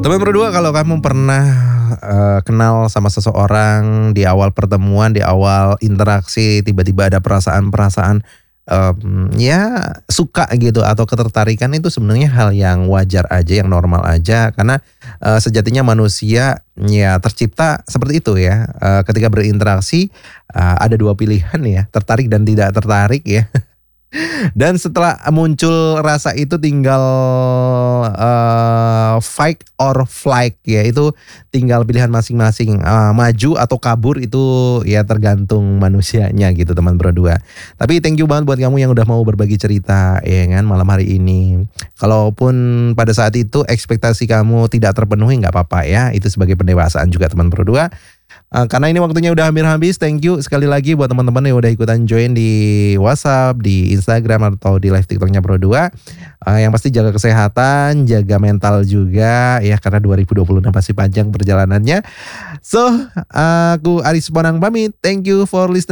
Teman berdua, kalau kamu pernah kenal sama seseorang di awal pertemuan, di awal interaksi, tiba-tiba ada perasaan-perasaan ya suka gitu atau ketertarikan, itu sebenarnya hal yang wajar aja, yang normal aja karena sejatinya manusia ya tercipta seperti itu ya. Ketika berinteraksi ada dua pilihan ya, tertarik dan tidak tertarik ya. Dan setelah muncul rasa itu tinggal fight or flight ya, itu tinggal pilihan masing-masing, maju atau kabur itu ya tergantung manusianya gitu teman berdua. Tapi thank you banget buat kamu yang udah mau berbagi cerita ya kan malam hari ini. Kalaupun pada saat itu ekspektasi kamu tidak terpenuhi nggak apa-apa ya, itu sebagai pendewasaan juga teman berdua. Karena ini waktunya udah hampir habis, thank you sekali lagi buat teman-teman yang udah ikutan join di WhatsApp, di Instagram atau di live TikToknya Pro2. Yang pasti jaga kesehatan, jaga mental juga ya karena 2026 masih panjang perjalanannya. So, aku Aris Bonang pamit. Thank you for listening.